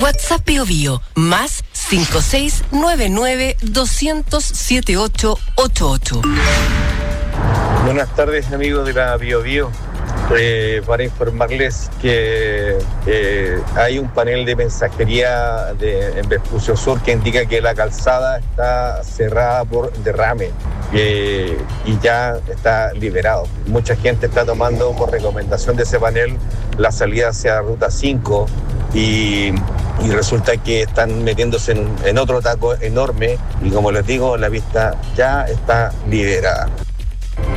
WhatsApp BioBio, más 5699-200-7888. Buenas tardes, amigos de la BioBio. Para informarles que hay un panel de mensajería en Vespucio Sur que indica que la calzada está cerrada por derrame y ya está liberado. Mucha gente está tomando por recomendación de ese panel la salida hacia Ruta 5 y resulta que están metiéndose en otro taco enorme y, como les digo, la pista ya está liberada.